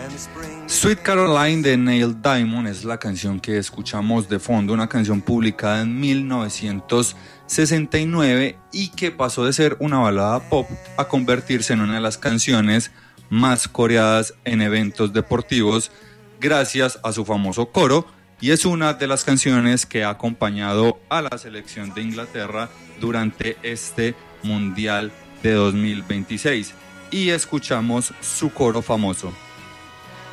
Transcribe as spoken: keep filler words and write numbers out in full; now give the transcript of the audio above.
Sweet Caroline de Neil Diamond es la canción que escuchamos de fondo, una canción publicada en mil novecientos sesenta y nueve y que pasó de ser una balada pop a convertirse en una de las canciones más coreadas en eventos deportivos gracias a su famoso coro, y es una de las canciones que ha acompañado a la selección de Inglaterra durante este Mundial de dos mil veintiséis, y escuchamos su coro famoso.